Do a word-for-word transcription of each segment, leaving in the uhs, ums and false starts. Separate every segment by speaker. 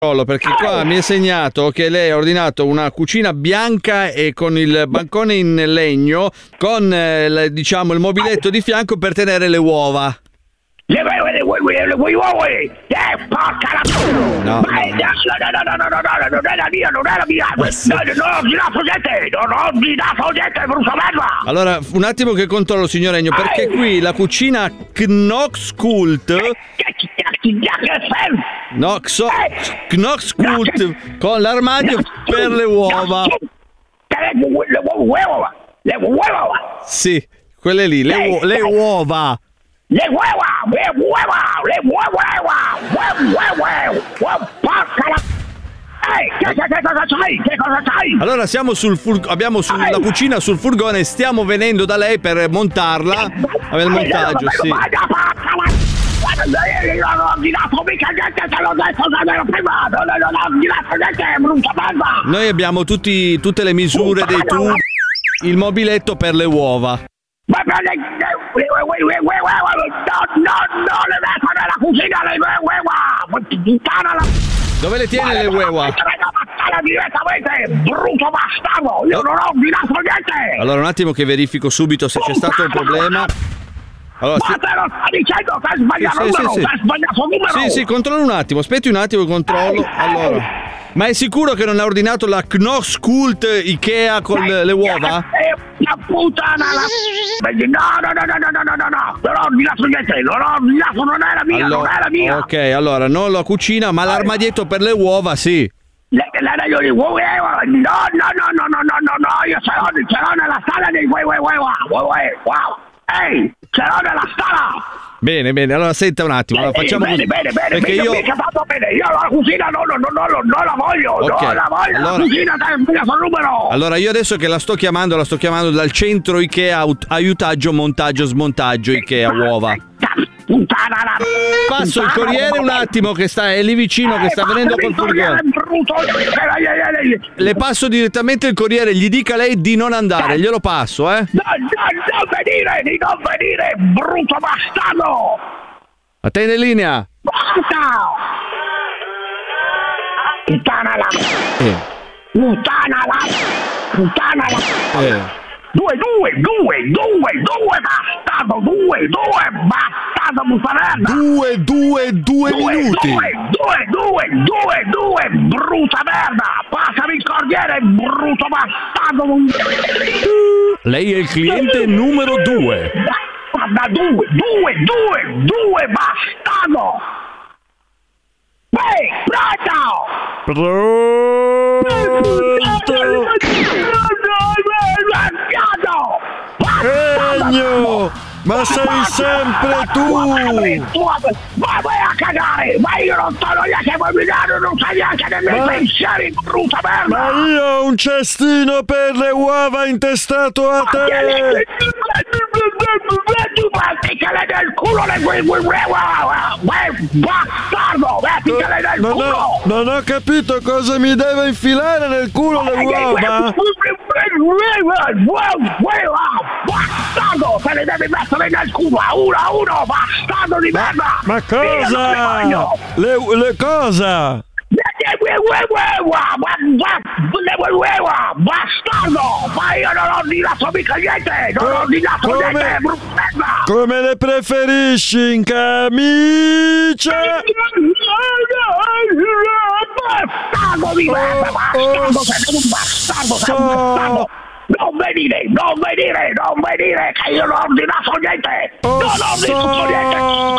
Speaker 1: perché qua mi è segnato che lei ha ordinato una cucina bianca e con il bancone in legno con eh, diciamo il mobiletto di fianco per tenere le uova.
Speaker 2: Le uova, le uova, le uova, eh, porca la...
Speaker 1: No,
Speaker 2: no, no, no, no, no, no, no, non è la mia, non è la mia, no, non ho ordinato niente, non ho ordinato niente, brutta merda!
Speaker 1: Allora, un attimo che controllo, signor Regno, perché qui la cucina Knoxkult... No, Xo, Knoxkult con l'armadio per le uova.
Speaker 2: Le uova, le uova.
Speaker 1: Sì, quelle lì, le, uo- le uova.
Speaker 2: Le uova, le uova, le uova, le uova, porca la... Ehi, che, che, che cosa c'hai? Che cosa c'hai?
Speaker 1: Allora siamo sul furg- abbiamo sulla
Speaker 2: Ehi.
Speaker 1: cucina sul furgone e stiamo venendo da lei per montarla. Avere il montaggio, sì.
Speaker 2: Non ho ordinato mica niente, te l'ho detto da me prima, non ho ordinato niente, brutta merda!
Speaker 1: Noi abbiamo tutti, tutte le misure dei tubi, il mobiletto per le uova.
Speaker 2: Ma per le... No, no, no, le metto nella cucina le uova! Puttana la...
Speaker 1: Dove le tiene le uova?
Speaker 2: Direttamente, brutto bastardo! Io non ho ordinato niente!
Speaker 1: Allora un attimo che verifico subito se c'è stato un problema. Allora,
Speaker 2: Ma
Speaker 1: sì.
Speaker 2: te lo sto dicendo che hai sbagliato
Speaker 1: Sì, sì,
Speaker 2: numero!
Speaker 1: sì, sì.
Speaker 2: Hai sbagliato numero!
Speaker 1: Sì, sì, controllo un attimo, aspetti un attimo, controllo. Allora, ma è sicuro che non ha ordinato la Knoxkult Ikea con le, le uova?
Speaker 2: La puttana la... No, no, no, no, no, no, no, no, no! Non ho ordinato niente! Non ho ordinato, non è la mia,
Speaker 1: Allora,
Speaker 2: non è la mia!
Speaker 1: ok, allora, non la cucina, ma l'armadietto per le uova, sì.
Speaker 2: La, la, la, io dico, uè, uè, no, no, no, no, no, no, no, no, io ce l'ho, ce l'ho nella sala dei uè, uè, uè, uè, uè, wow! Ehi, ce l'ho nella sala!
Speaker 1: Bene, bene, allora senta un attimo, allora, facciamo
Speaker 2: bene,
Speaker 1: così.
Speaker 2: bene, bene,
Speaker 1: Perché
Speaker 2: bene,
Speaker 1: io...
Speaker 2: mica fatto bene, io la cucina non, non, non, non, non la voglio,
Speaker 1: Ok,
Speaker 2: non la voglio,
Speaker 1: allora-
Speaker 2: la cucina te il numero!
Speaker 1: Allora io adesso che la sto chiamando, la sto chiamando dal centro Ikea aut- aiutaggio, montaggio, smontaggio Ikea uova.
Speaker 2: Puttana la...
Speaker 1: Passo il corriere un attimo che sta, è lì vicino che sta venendo col furgone. Le passo direttamente il corriere, gli dica lei di non andare, glielo passo, eh?
Speaker 2: No, no, non venire, di non venire, brutto bastardo!
Speaker 1: A te in linea?
Speaker 2: Basta! Puttana la...
Speaker 1: Eh.
Speaker 2: Puttana la... Puttana la...
Speaker 1: Eh.
Speaker 2: Due, due, due, due, due, bastardo, due, due, bastardo, buffanerda!
Speaker 1: Due, due, due minuti!
Speaker 2: Due, due, due, due, due, brutta merda! Passami il corriere, brutto bastardo!
Speaker 1: Lei è il cliente numero due.
Speaker 2: Guarda, due, due, due, due, bastardo! Ehi, pronto!
Speaker 1: Egno! Ma sei sempre tu!
Speaker 2: Ma vai a cagare! Ma io non sono neanche mobiliario, non sai neanche dei miei pensieri, brutta merda!
Speaker 1: Ma io ho un cestino per le uova intestato a te!
Speaker 2: Tu metticale nel culo le uova! Bastardo! Metticale nel
Speaker 1: Non
Speaker 2: culo!
Speaker 1: ho, non ho capito cosa mi deve infilare nel culo le uova!
Speaker 2: Bastardo! Se le devi mettere nel culo a uno a uno! Bastardo di merda!
Speaker 1: Ma cosa? Le, le cosa?
Speaker 2: Bastardo! Ma io non ho ordinato mica niente! Non ho ordinato
Speaker 1: Come-
Speaker 2: niente! Brutta merda!
Speaker 1: Come le preferisci, in camicia?
Speaker 2: Bastardo di merda! Bastardo! Sei un bastardo! Sei un bastardo! Non venire! Non venire! Non venire! Che io non ho ordinato niente! Non ho ordinato niente!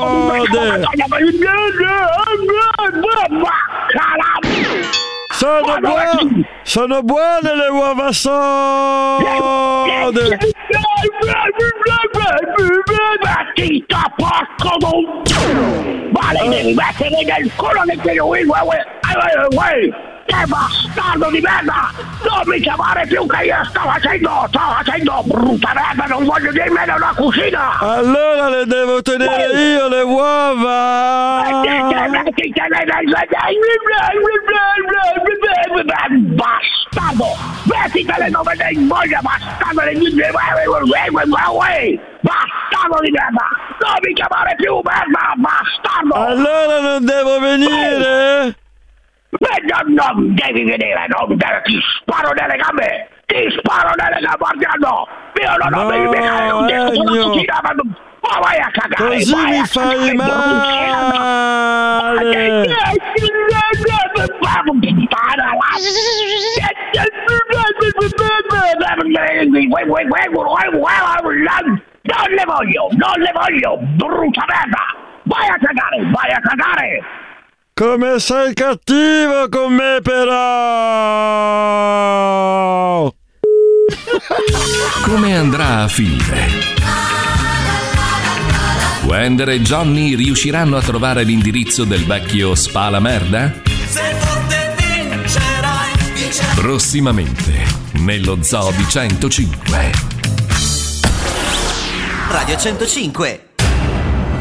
Speaker 1: Sono buone! Sono buone le uova sode!
Speaker 2: Mettito porco d'un... Ma le devi mettere nel culo del tuo uè uè uè! Che bastardo di merda! Non mi chiamare più che io sto facendo! Sto facendo brutta merda! Non voglio dirmene una cucina!
Speaker 1: Allora le devo tenere io le uova!
Speaker 2: Bastardo! Mettitele dove ne voglia, bastardo! Bastardo di merda! Non mi chiamare più merda, bastardo!
Speaker 1: Allora non devo venire?
Speaker 2: E non, non devi vedere, non devi, ti sparo nelle gambe, ti sparo nelle gambe, Ardiano! Io non ho mai visto un disco sulla cucina, ma ma vai a cagare!
Speaker 3: Così
Speaker 2: vai
Speaker 3: mi
Speaker 2: a
Speaker 3: fai male!
Speaker 2: Non le voglio, non le voglio, brutta merda! Vai a cagare, vai a cagare!
Speaker 3: Come sei cattivo con me però!
Speaker 4: Come andrà a finire? Wender e Johnny riusciranno a trovare l'indirizzo del vecchio Spala Merda?
Speaker 5: Se forte vincerai, vincerai.
Speaker 4: Prossimamente, nello Zoo di centocinque.
Speaker 5: Radio centocinque.